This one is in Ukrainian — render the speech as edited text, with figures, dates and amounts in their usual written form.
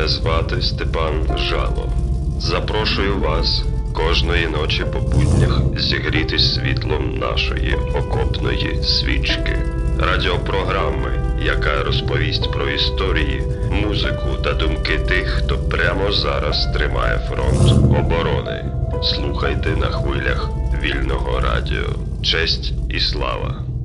Мене звати Степан Жало. Запрошую вас кожної ночі по буднях зігрітись світлом нашої окопної свічки. Радіопрограми, яка розповість про історії, музику та думки тих, хто прямо зараз тримає фронт оборони. Слухайте на хвилях вільного радіо. Честь і слава!